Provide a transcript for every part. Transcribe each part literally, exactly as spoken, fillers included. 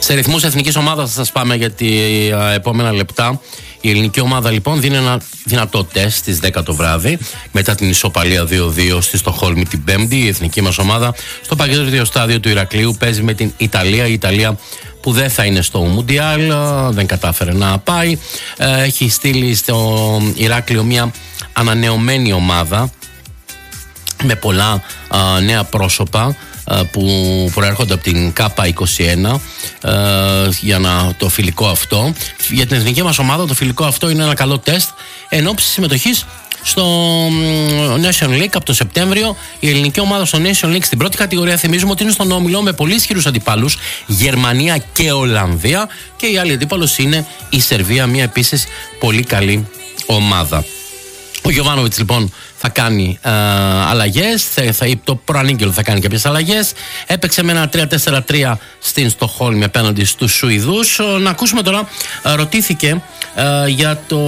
Σε ρυθμούς εθνικής ομάδας θα σας πάμε για τα επόμενα λεπτά. Η ελληνική ομάδα λοιπόν δίνει ένα δυνατό τεστ στις δέκα το βράδυ μετά την ισοπαλία δύο δύο στη Στοκχόλμη την Πέμπτη. Η εθνική μας ομάδα στο παγκόσμιο στάδιο του Ηρακλείου παίζει με την Ιταλία. Η Ιταλία που δεν θα είναι στο Μουντιάλ, δεν κατάφερε να πάει. Έχει στείλει στο Ηράκλειο μια ανανεωμένη ομάδα με πολλά α, νέα πρόσωπα α, που προέρχονται από την ΚΑΠΑ είκοσι ένα α, για να, το φιλικό αυτό. Για την εθνική μας ομάδα το φιλικό αυτό είναι ένα καλό τεστ εν ώψη συμμετοχής στο Nation League από το Σεπτέμβριο. Η ελληνική ομάδα στο Nation League στην πρώτη κατηγορία, θυμίζουμε ότι είναι στον όμιλο με πολύ ισχυρούς αντιπάλους, Γερμανία και Ολλανδία, και η άλλη αντίπαλος είναι η Σερβία, μια επίσης πολύ καλή ομάδα. Ο Γιοβάνοβιτς λοιπόν θα κάνει ε, αλλαγές, θα, θα, το προανήγγελο θα κάνει κάποιες αλλαγές. Έπαιξε με ένα τρία τέσσερα τρία στην Στοκχόλμη απέναντι στους Σουηδούς. Να ακούσουμε τώρα, ε, ρωτήθηκε ε, για το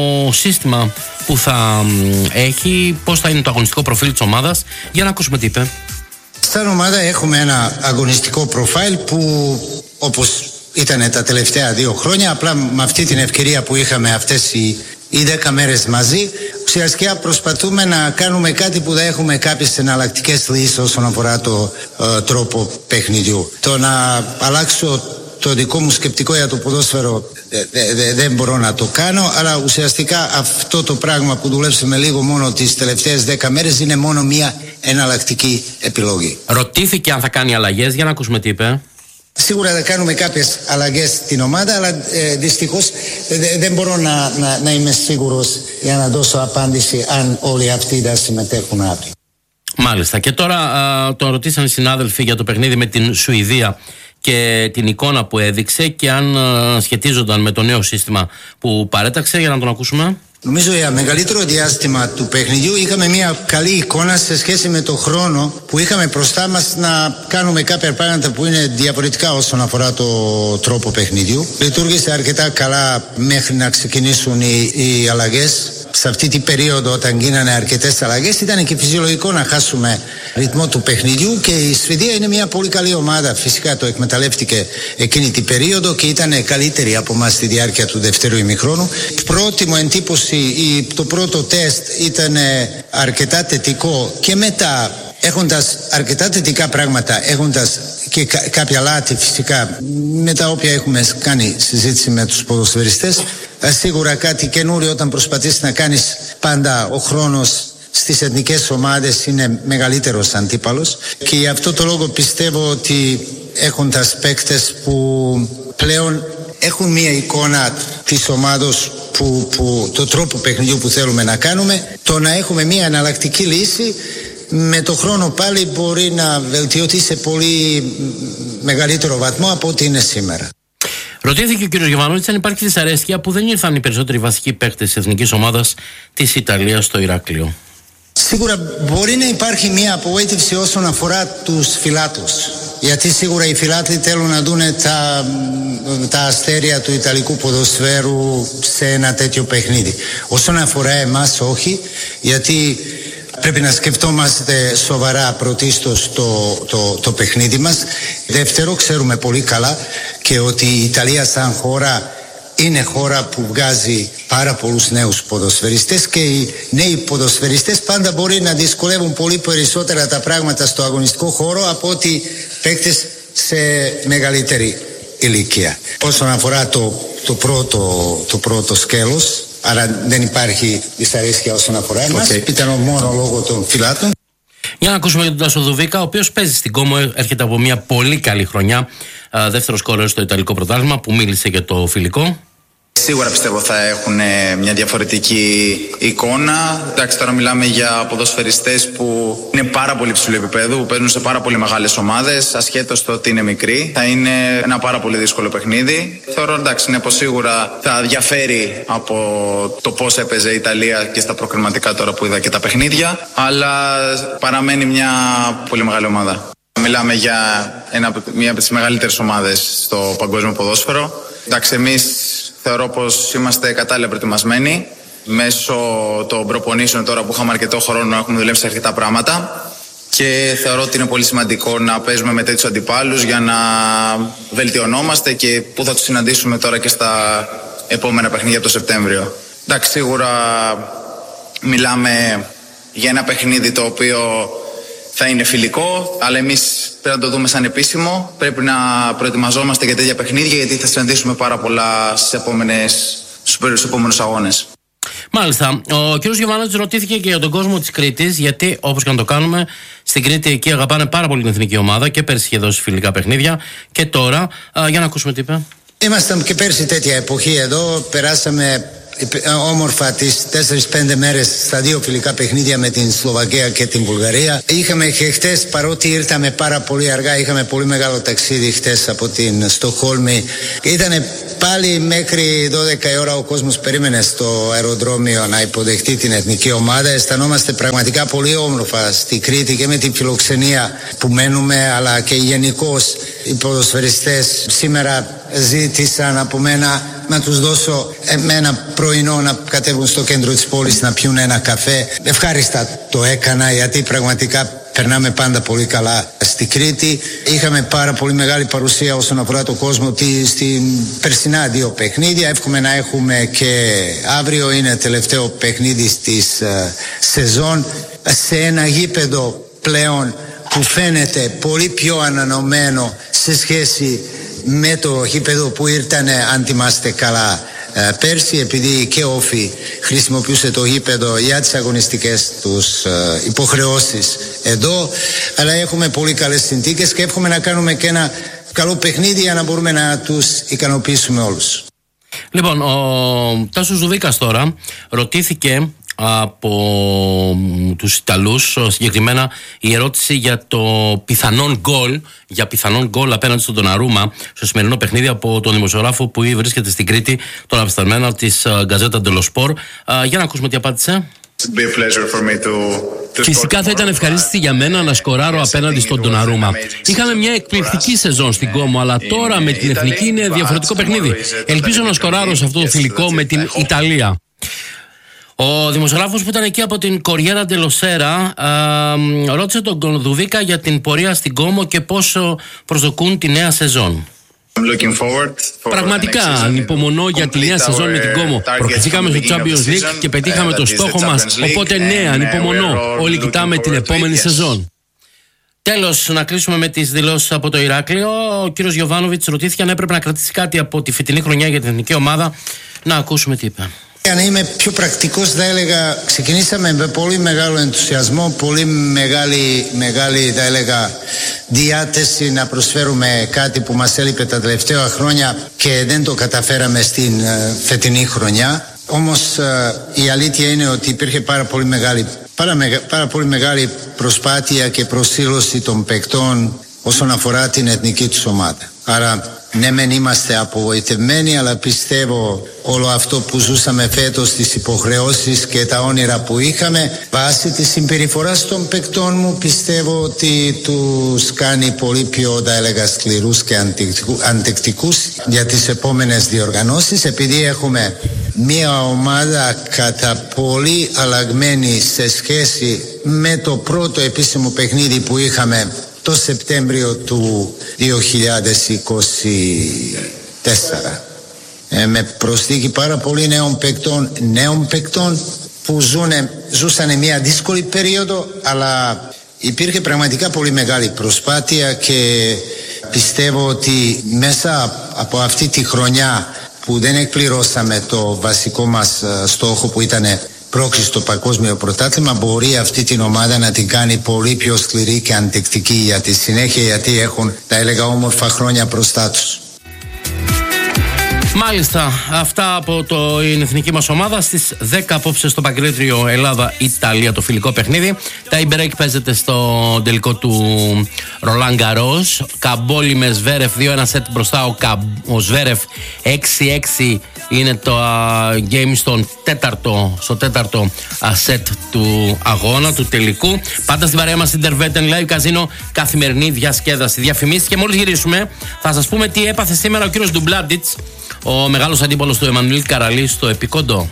σύστημα που θα ε, έχει, πώς θα είναι το αγωνιστικό προφίλ της ομάδας. Για να ακούσουμε τι είπε. Στην ομάδα έχουμε ένα αγωνιστικό προφίλ που όπως ήταν τα τελευταία δύο χρόνια, απλά με αυτή την ευκαιρία που είχαμε αυτές οι οι δέκα μέρες μαζί, ουσιαστικά προσπαθούμε να κάνουμε κάτι που θα έχουμε κάποιες εναλλακτικές λύσεις όσον αφορά το ε, τρόπο παιχνιδιού. Το να αλλάξω το δικό μου σκεπτικό για το ποδόσφαιρο δε, δε, δε, δεν μπορώ να το κάνω, αλλά ουσιαστικά αυτό το πράγμα που δουλέψαμε λίγο μόνο τις τελευταίες δέκα μέρες είναι μόνο μια εναλλακτική επιλογή. Ρωτήθηκε αν θα κάνει αλλαγές, για να ακούσουμε τι είπε. Σίγουρα θα κάνουμε κάποιες αλλαγές στην ομάδα, αλλά ε, δυστυχώς ε, δεν μπορώ να, να, να είμαι σίγουρος για να δώσω απάντηση αν όλοι αυτοί θα συμμετέχουν αύριο. Μάλιστα. Και τώρα α, τον ρωτήσαν οι συνάδελφοι για το παιχνίδι με την Σουηδία και την εικόνα που έδειξε και αν α, σχετίζονταν με το νέο σύστημα που παρέταξε. Για να τον ακούσουμε. Νομίζω για μεγαλύτερο διάστημα του παιχνιδιού είχαμε μια καλή εικόνα σε σχέση με το χρόνο που είχαμε μπροστά μας να κάνουμε κάποια πράγματα που είναι διαφορετικά όσον αφορά το τρόπο παιχνιδιού. Λειτουργήσε αρκετά καλά μέχρι να ξεκινήσουν οι, οι αλλαγές. Σε αυτή την περίοδο όταν γίνανε αρκετές αλλαγές ήταν και φυσιολογικό να χάσουμε ρυθμό του παιχνιδιού, και η Σουηδία είναι μια πολύ καλή ομάδα. Φυσικά το εκμεταλλεύτηκε εκείνη την περίοδο και ήταν καλύτερη από εμάς στη διάρκεια του δεύτερου ημιχρόνου. Πρώτη μου εντύπωση, το πρώτο τεστ ήταν αρκετά θετικό, και μετά έχοντας αρκετά θετικά πράγματα, έχοντας και κα- κάποια λάθη φυσικά με τα οποία έχουμε κάνει συζήτηση με τους ποδοσφαιριστές, σίγουρα κάτι καινούριο όταν προσπαθείς να κάνεις πάντα, ο χρόνος στις εθνικές ομάδες είναι μεγαλύτερος αντίπαλος, και γι' αυτό το λόγο πιστεύω ότι έχοντας παίκτες που πλέον έχουν μια εικόνα της ομάδος που, που το τρόπο παιχνιδιού που θέλουμε να κάνουμε, το να έχουμε μια εναλλακτική λύση με το χρόνο πάλι μπορεί να βελτιωθεί σε πολύ μεγαλύτερο βαθμό από ό,τι είναι σήμερα. Ρωτήθηκε ο κ. Γιοβάνοβιτς αν υπάρχει δυσαρέσκεια που δεν ήρθαν οι περισσότεροι βασικοί παίκτες της εθνικής ομάδας της Ιταλίας στο Ηράκλειο. Σίγουρα μπορεί να υπάρχει μια απογοήτευση όσον αφορά τους φιλάθλους, γιατί σίγουρα οι φιλάθλοι θέλουν να δουν τα, τα αστέρια του Ιταλικού ποδοσφαίρου σε ένα τέτοιο παιχνίδι. Όσον αφορά εμάς όχι, γιατί πρέπει να σκεφτόμαστε σοβαρά πρωτίστως το, το, το παιχνίδι μας. Δεύτερο, ξέρουμε πολύ καλά και ότι η Ιταλία σαν χώρα είναι χώρα που βγάζει πάρα πολλούς νέους ποδοσφαιριστές, και οι νέοι ποδοσφαιριστές πάντα μπορεί να δυσκολεύουν πολύ περισσότερα τα πράγματα στο αγωνιστικό χώρο από ότι παίκτες σε μεγαλύτερη ηλικία. Όσον αφορά το, το, πρώτο, το πρώτο σκέλος, άρα δεν υπάρχει δυσαρέσκεια όσον αφορά εμάς, okay. Ήταν μόνο λόγω των φιλάτων. Για να ακούσουμε για τον Τάσο Δουβίκα, ο οποίος παίζει στην Κόμο, έρχεται από μια πολύ καλή χρονιά, δεύτερος σκόρερ στο Ιταλικό πρωτάθλημα, που μίλησε για το φιλικό. Σίγουρα πιστεύω θα έχουν μια διαφορετική εικόνα. Εντάξει, τώρα μιλάμε για ποδοσφαιριστές που είναι πάρα πολύ ψηλού επίπεδου, που παίζουν σε πάρα πολύ μεγάλες ομάδες, ασχέτως το ότι είναι μικροί. Θα είναι ένα πάρα πολύ δύσκολο παιχνίδι. Θεωρώ, εντάξει, είναι πως σίγουρα θα διαφέρει από το πώς έπαιζε η Ιταλία και στα προκριματικά τώρα που είδα και τα παιχνίδια, αλλά παραμένει μια πολύ μεγάλη ομάδα. Μιλάμε για ένα, μια από τις μεγαλύτερες ομάδες στο παγκόσμιο ποδόσφαιρο. Εντάξει, εμείς θεωρώ πως είμαστε κατάλληλα προετοιμασμένοι. Μέσω των προπονήσεων τώρα που είχαμε αρκετό χρόνο έχουμε δουλέψει αρκετά πράγματα. και θεωρώ ότι είναι πολύ σημαντικό να παίζουμε με τέτοιους αντιπάλους για να βελτιωνόμαστε και που θα τους συναντήσουμε τώρα και στα επόμενα παιχνίδια από το Σεπτέμβριο. Εντάξει, σίγουρα μιλάμε για ένα παιχνίδι το οποίο θα είναι φιλικό, αλλά εμείς πρέπει να το δούμε σαν επίσημο. Πρέπει να προετοιμαζόμαστε για τέτοια παιχνίδια, γιατί θα συναντήσουμε πάρα πολλά στις επόμενες, στους επόμενους αγώνες. Μάλιστα. Ο κ. Γιωβάνοβιτς ρωτήθηκε και για τον κόσμο της Κρήτης, γιατί όπως και να το κάνουμε, στην Κρήτη εκεί αγαπάνε πάρα πολύ την εθνική ομάδα και πέρσι είχε δώσει φιλικά παιχνίδια και τώρα. Α, για να ακούσουμε τι είπε. Ήμασταν και πέρσι τέτοια εποχή εδώ, περάσαμε όμορφα τις τέσσερις πέντε μέρες στα δύο φιλικά παιχνίδια με την Σλοβακία και την Βουλγαρία. Είχαμε και χτες, παρότι ήρθαμε πάρα πολύ αργά, είχαμε πολύ μεγάλο ταξίδι χτες από την Στοκχόλμη. Ήτανε πάλι μέχρι δώδεκα η ώρα ο κόσμος περίμενε στο αεροδρόμιο να υποδεχτεί την εθνική ομάδα. Αισθανόμαστε πραγματικά πολύ όμορφα στη Κρήτη και με την φιλοξενία που μένουμε, αλλά και γενικώς οι ποδοσφαιριστές σήμερα ζήτησαν από μένα να τους δώσω ένα πρωινό να κατέβουν στο κέντρο της πόλης να πιούν ένα καφέ. Ευχάριστα το έκανα, γιατί πραγματικά περνάμε πάντα πολύ καλά στη Κρήτη. Είχαμε πάρα πολύ μεγάλη παρουσία όσον αφορά το κόσμο στην περσινά δύο παιχνίδια. Εύχομαι να έχουμε και αύριο, είναι τελευταίο παιχνίδι της uh, σεζόν, σε ένα γήπεδο πλέον που φαίνεται πολύ πιο ανανεωμένο σε σχέση με το γήπεδο που ήρθανε, αν θυμάστε καλά, ε, πέρσι, επειδή και Όφη χρησιμοποιούσε το γήπεδο για τις αγωνιστικές τους ε, υποχρεώσεις εδώ. Αλλά έχουμε πολύ καλές συνθήκες και εύχομαι να κάνουμε και ένα καλό παιχνίδι για να μπορούμε να τους ικανοποιήσουμε όλους. Λοιπόν, ο Τάσος Δουδίκας τώρα ρωτήθηκε από τους Ιταλούς, συγκεκριμένα η ερώτηση για το πιθανόν γκολ για πιθανόν γκολ απέναντι στον Ντοναρούμα στο σημερινό παιχνίδι από τον δημοσιογράφο που βρίσκεται στην Κρήτη, τον απεσταλμένο της Γκαζέτα ντελο Σπορ. Για να ακούσουμε τι απάντησε. Φυσικά θα ήταν ευχαρίστηση για μένα να σκοράρω απέναντι στον Ντοναρούμα. Είχαμε μια εκπληκτική σεζόν στην Κόμο, αλλά τώρα με την εθνική είναι διαφορετικό παιχνίδι. Ελπίζω να σκοράρω σε αυτό το φιλικό με την Ιταλία. Ο δημοσιογράφος που ήταν εκεί από την Κοριέρα ντελο Σέρα ρώτησε τον Δουδίκα για την πορεία στην Κόμο και πόσο προσδοκούν τη νέα σεζόν. Πραγματικά ανυπομονώ για τη νέα σεζόν με την Κόμο. Προκριθήκαμε στο Champions League και πετύχαμε το στόχο μας. Οπότε ναι, ανυπομονώ. Όλοι κοιτάμε την επόμενη σεζόν. Τέλος, να κλείσουμε με τις δηλώσεις από το Ηράκλειο. Ο κύριος Γιωβάνοβιτς ρωτήθηκε αν έπρεπε να κρατήσει κάτι από τη φετινή χρονιά για την εθνική ομάδα. Να ακούσουμε τι είπε. Αν είμαι πιο πρακτικός, θα έλεγα, ξεκινήσαμε με πολύ μεγάλο ενθουσιασμό, πολύ μεγάλη, μεγάλη θα έλεγα, διάθεση να προσφέρουμε κάτι που μας έλειπε τα τελευταία χρόνια και δεν το καταφέραμε στην uh, φετινή χρονιά. Όμως uh, η αλήθεια είναι ότι υπήρχε πάρα πολύ μεγάλη, πάρα, πάρα πολύ μεγάλη προσπάθεια και προσήλωση των παικτών όσον αφορά την εθνική τους ομάδα. Άρα ναι, μεν είμαστε απογοητευμένοι, αλλά πιστεύω όλο αυτό που ζούσαμε φέτος, τις υποχρεώσεις και τα όνειρα που είχαμε, βάσει της συμπεριφοράς των παικτών μου, πιστεύω ότι τους κάνει πολύ πιο, θα έλεγα, σκληρούς και αντεκτικούς για τις επόμενες διοργανώσεις, επειδή έχουμε μια ομάδα κατά πολύ αλλαγμένη σε σχέση με το πρώτο επίσημο παιχνίδι που είχαμε το Σεπτέμβριο του δύο χιλιάδες είκοσι τέσσερα. Ε, με προσθήκη πάρα πολύ νέων παικτών, νέων παικτών που ζουνε, ζούσανε μια δύσκολη περίοδο, αλλά υπήρχε πραγματικά πολύ μεγάλη προσπάθεια και πιστεύω ότι μέσα από αυτή τη χρονιά που δεν εκπληρώσαμε το βασικό μας στόχο που ήταν πρόκριση στο παγκόσμιο πρωτάθλημα, μπορεί αυτή την ομάδα να την κάνει πολύ πιο σκληρή και αντεκτική για τη συνέχεια, γιατί έχουν, τα έλεγα, όμορφα χρόνια μπροστά τους. Μάλιστα, αυτά από το, την εθνική μας ομάδα. Στις δέκα απόψε στο Παγκρίτριο Ελλάδα-Ιταλία το φιλικό παιχνίδι. Τα Ιμπερέκ παίζεται στο τελικό του Ρολάν Γκαρός. Καμπόλι με Σβέρεφ, δύο ένα σετ μπροστά. Ο, Καμ, ο Σβέρεφ έξι έξι είναι το uh, game στο τέταρτο, στο τέταρτο uh, σετ του αγώνα, του τελικού. Πάντα στην παρέα μας Interveten Live Casino, καθημερινή διασκέδαση. Διαφημίσεις και μόλις γυρίσουμε θα σας πούμε τι έπαθε σήμερα ο κύριος Ντουμπλάντιτς, ο μεγάλος αντίπολος του Εμμανουήλ Καραλή στο Επικόντο.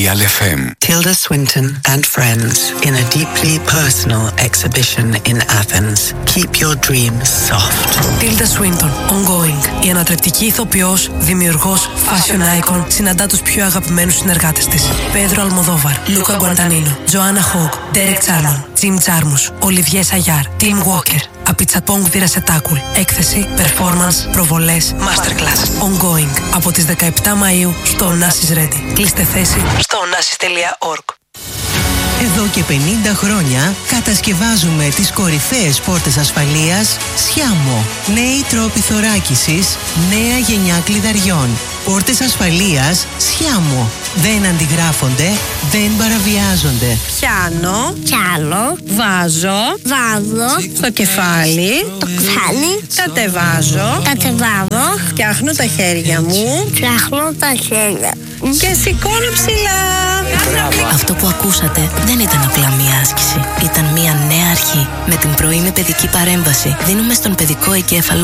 Real εφ εμ. Tilda Swinton and friends in a deeply personal exhibition in Athens. Keep your dreams soft. Tilda Swinton, ongoing. Η ανατρεπτική ηθοποιός, δημιουργός, fashion icon, συναντά τους πιο αγαπημένους συνεργάτες της. Πέδρο Αλμοδόβαρ, Λούκα Γκουαντανίνο, Τζοάννα Χόγκ, Ντέρεκ Τσάρλον, Τζιμ Τζάρμους, Ολιβιέ Σαγιάρ, Τιμ Walker. Απιτσαπόγκ Βιρασετάκουλ. Έκθεση, performance, προβολές, masterclass. Ongoing. Από τις δεκαεπτά Μαΐου στο Onassis Ready. Κλείστε θέση στο onassis τελεία org. Εδώ και πενήντα χρόνια κατασκευάζουμε τις κορυφαίες πόρτες ασφαλείας Σιάμο. Νέοι τρόποι θωράκισης, νέα γενιά κλειδαριών. Πόρτες ασφαλείας Σιάμο. Δεν αντιγράφονται, δεν παραβιάζονται. Πιάνω, πιάνω, βάζω, βάζω, στο κεφάλι, το κεφάλι, κατεβάζω, κατεβάζω, φτιάχνω τα χέρια μου, φτιάχνω τα χέρια και σηκώνω ψηλά. Αυτό που ακούσατε δεν ήταν απλά μία άσκηση. Ήταν μία νέα αρχή. Με την πρωινή παιδική παρέμβαση δίνουμε στον παιδικό εγκέφαλο